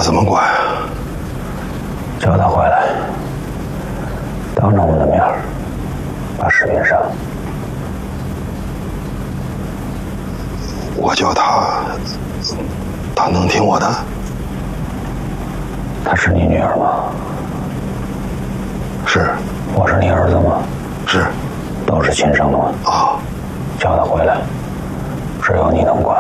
怎么管？ 叫他回来，当着我们的面把视频删了。 我叫他，他能听我的？ 她是你女儿吗？ 是。 我是你儿子吗？ 是。 都是亲生的吗？ 啊。 叫他回来，只有你能管。